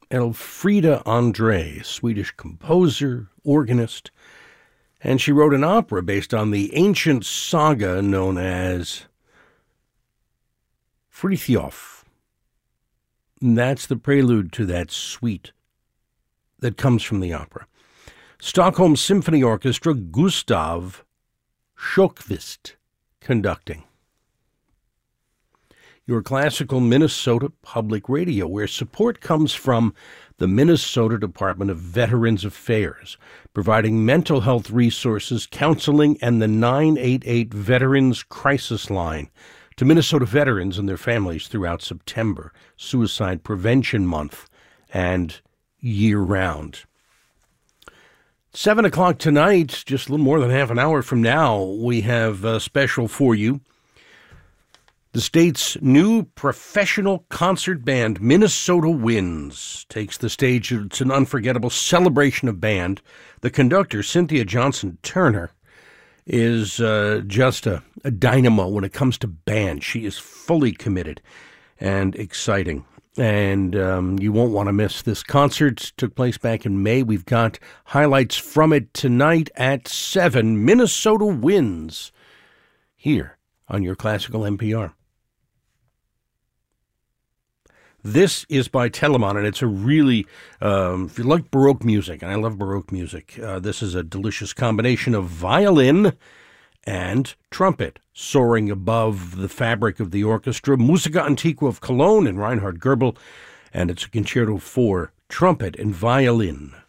Elfriede Andre, Swedish composer, organist, and she wrote an opera based on the ancient saga known as Frithjof. And that's the prelude to that suite that comes from the opera. Stockholm Symphony Orchestra, Gustav Sjökvist conducting. Your classical Minnesota Public Radio, where support comes from the Minnesota Department of Veterans Affairs, providing mental health resources, counseling, and the 988 Veterans Crisis Line to Minnesota veterans and their families throughout September, Suicide Prevention Month, and year-round. 7 o'clock tonight, just a little more than half an hour from now, we have a special for you. The state's new professional concert band, Minnesota Winds, takes the stage. It's an unforgettable celebration of band. The conductor, Cynthia Johnson Turner, is just a dynamo when it comes to band. She is fully committed and exciting. And you won't want to miss this concert. It took place back in May. We've got highlights from it tonight at 7. Minnesota Winds here on your Classical NPR. This is by Telemann, and it's a really, if you like Baroque music, and I love Baroque music, this is a delicious combination of violin and trumpet soaring above the fabric of the orchestra. Musica Antiqua of Cologne and Reinhard Goebel, and it's a concerto for trumpet and violin.